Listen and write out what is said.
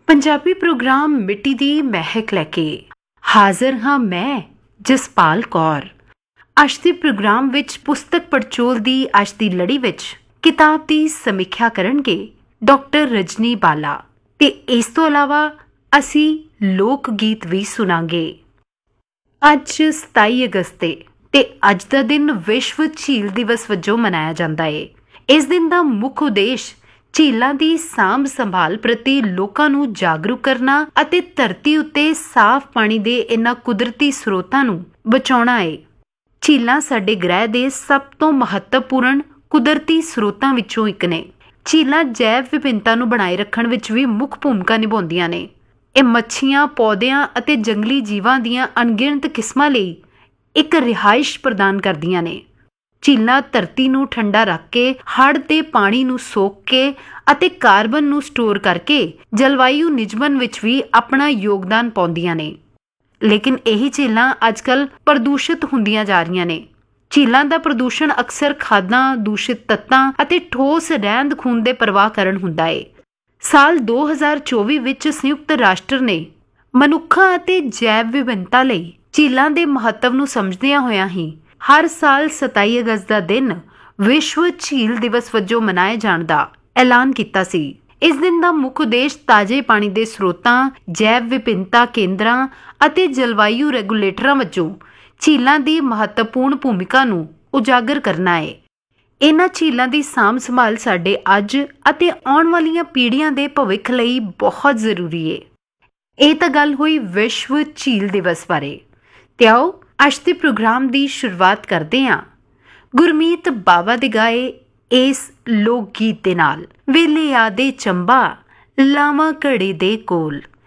Punjabi programme ਮਿੱਟੀ ਦੀ ਮਹਿਕ ਲੈ ਕੇ ਹਾਜ਼ਰ ਹਾਂ ਮੈਂ ਜਸਪਾਲ ਕੌਰ। ਅੱਜ ਦੇ ਪ੍ਰੋਗਰਾਮ ਵਿੱਚ ਪੁਸਤਕ ਪੜਚੋਲ ਦੀ ਅੱਜ ਦੀ ਲੜੀ ਵਿੱਚ ਕਿਤਾਬ ਦੀ ਸਮੀਖਿਆ ਕਰਨਗੇ ਡਾਕਟਰ ਰਜਨੀ ਬਾਲਾ ਤੇ ਇਸ ਤੋਂ ਇਲਾਵਾ ਅਸੀਂ ਲੋਕ ਗੀਤ ਵੀ ਸੁਣਾਂਗੇ। ਅੱਜ 27 ਅਗਸਤ ਤੇ ਅੱਜ ਦਾ ਦਿਨ ਵਿਸ਼ਵ ਝੀਲ ਦਿਵਸ ਵਜੋਂ ਮਨਾਇਆ ਜਾਂਦਾ ਹੈ। ਇਸ ਦਿਨ ਦਾ ਮੁੱਖ ਉਦੇਸ਼ ਝੀਲਾਂ ਦੀ ਸਾਂਭ ਸੰਭਾਲ ਪ੍ਰਤੀ ਲੋਕਾਂ ਨੂੰ ਜਾਗਰੂਕ ਕਰਨਾ ਅਤੇ ਧਰਤੀ ਉੱਤੇ ਸਾਫ਼ ਪਾਣੀ ਦੇ ਇਹਨਾਂ ਕੁਦਰਤੀ ਸਰੋਤਾਂ ਨੂੰ ਬਚਾਉਣਾ ਹੈ। ਝੀਲਾਂ ਸਾਡੇ ਗ੍ਰਹਿ ਦੇ ਸਭ ਤੋਂ ਮਹੱਤਵਪੂਰਨ ਕੁਦਰਤੀ ਸਰੋਤਾਂ ਵਿੱਚੋਂ ਇੱਕ ਨੇ। ਝੀਲਾਂ ਜੈਵ ਵਿਭਿੰਨਤਾ ਨੂੰ ਬਣਾਏ ਰੱਖਣ ਵਿੱਚ ਵੀ ਮੁੱਖ ਭੂਮਿਕਾ ਨਿਭਾਉਂਦੀਆਂ ਨੇ। ਇਹ ਮੱਛੀਆਂ, ਪੌਦਿਆਂ ਅਤੇ ਜੰਗਲੀ ਜੀਵਾਂ ਦੀਆਂ ਅਣਗਿਣਤ ਕਿਸਮਾਂ ਲਈ ਇੱਕ ਰਿਹਾਇਸ਼ ਪ੍ਰਦਾਨ ਕਰਦੀਆਂ ਨੇ। ਝੀਲਾਂ ਧਰਤੀ ਨੂੰ ਠੰਡਾ ਰੱਖ ਕੇ, ਹੜ੍ਹ ਤੇ ਪਾਣੀ ਨੂੰ ਸੋਖ ਕੇ ਅਤੇ ਕਾਰਬਨ ਨੂੰ ਸਟੋਰ ਕਰਕੇ ਜਲਵਾਯੂ ਨਿਯਮਨ ਵਿੱਚ ਵੀ ਆਪਣਾ ਯੋਗਦਾਨ ਪਾਉਂਦੀਆਂ ਨੇ। ਲੇਕਿਨ ਇਹੀ ਝੀਲਾਂ ਅੱਜ-ਕੱਲ੍ਹ ਪ੍ਰਦੂਸ਼ਿਤ ਹੁੰਦੀਆਂ ਜਾ ਰਹੀਆਂ ਨੇ। ਝੀਲਾਂ ਦਾ ਪ੍ਰਦੂਸ਼ਣ ਅਕਸਰ ਖਾਦਾਂ, ਦੂਸ਼ਿਤ ਤੱਤਾਂ ਅਤੇ ਠੋਸ ਰਹਿੰਦ ਖੂੰਹਦ ਦੇ ਪ੍ਰਵਾਹ ਕਾਰਨ ਹੁੰਦਾ ਹੈ। ਸਾਲ 2024 ਵਿੱਚ ਸੰਯੁਕਤ ਰਾਸ਼ਟਰ ਨੇ ਮਨੁੱਖਾਂ ਅਤੇ ਜੈਵ ਵਿਭਿੰਨਤਾ ਲਈ ਝੀਲਾਂ ਦੇ ਮਹੱਤਵ ਨੂੰ ਸਮਝਦਿਆਂ ਹੋਇਆਂ ਹੀ ਹਰ ਸਾਲ 27 ਅਗਸਤ ਦਾ ਦਿਨ ਵਿਸ਼ਵ ਝੀਲ ਦਿਵਸ ਵਜੋਂ ਮਨਾਏ ਜਾਣ ਦਾ ਐਲਾਨ ਕੀਤਾ ਸੀ। ਇਸ ਦਿਨ ਦਾ ਮੁੱਖ ਉਦੇਸ਼ ਤਾਜ਼ੇ ਪਾਣੀ ਦੇ ਸਰੋਤਾਂ, ਜੈਵ ਵਿਭਿੰਨਤਾ ਕੇਂਦਰਾਂ ਅਤੇ ਜਲਵਾਯੂ ਰੈਗੂਲੇਟਰਾਂ ਵਜੋਂ ਝੀਲਾਂ ਦੀ ਮਹੱਤਵਪੂਰਨ ਭੂਮਿਕਾ ਨੂੰ ਉਜਾਗਰ ਕਰਨਾ ਹੈ। ਇਹਨਾਂ ਝੀਲਾਂ ਦੀ ਸਾਂਭ ਸੰਭਾਲ ਸਾਡੇ ਅੱਜ ਅਤੇ ਆਉਣ ਵਾਲੀਆਂ ਪੀੜ੍ਹੀਆਂ ਦੇ ਭਵਿੱਖ ਲਈ ਬਹੁਤ ਜ਼ਰੂਰੀ ਹੈ। ਇਹ ਤਾਂ ਗੱਲ ਹੋਈ ਵਿਸ਼ਵ ਝੀਲ ਦਿਵਸ ਬਾਰੇ। ਤੇ ਆਓ ਅੱਜ ਦੇ ਪ੍ਰੋਗਰਾਮ ਦੀ ਸ਼ੁਰੂਆਤ ਕਰਦੇ ਹਾਂ ਗੁਰਮੀਤ ਬਾਵਾ ਦੇ ਗਾਏ ਇਸ ਲੋਕ ਗੀਤ ਦੇ ਨਾਲ। ਵੇਲੇ ਆਦੇ ਚੰਬਾ ਲਾਵਾਂ ਘੜੇ ਦੇ ਕੋਲ।